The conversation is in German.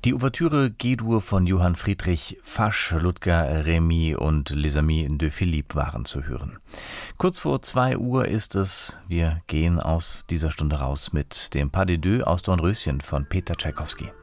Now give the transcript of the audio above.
Die Ouvertüre G-Dur von Johann Friedrich Fasch, Ludger Remy und Les Amis de Philippe waren zu hören. Kurz vor 2 Uhr ist es. Wir gehen aus dieser Stunde raus mit dem Pas de Deux aus Dornröschen von Peter Tschaikowski.